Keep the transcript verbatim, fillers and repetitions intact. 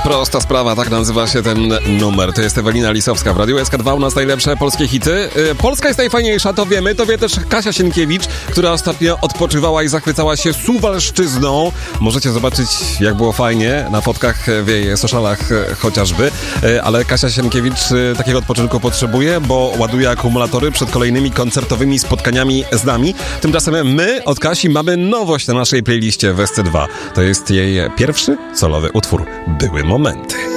Prosta sprawa, tak nazywa się ten numer. To jest Ewelina Lisowska w Radiu S K dwa, u nas najlepsze polskie hity. Polska jest najfajniejsza, to wiemy, to wie też Kasia Sienkiewicz, która ostatnio odpoczywała i zachwycała się Suwalszczyzną. Możecie zobaczyć, jak było fajnie na fotkach w jej socialach chociażby, ale Kasia Sienkiewicz takiego odpoczynku potrzebuje, bo ładuje akumulatory przed kolejnymi koncertowymi spotkaniami z nami. Tymczasem my od Kasi mamy nowość na naszej playliście w S C dwa. To jest jej pierwszy solowy utwór Były momenty.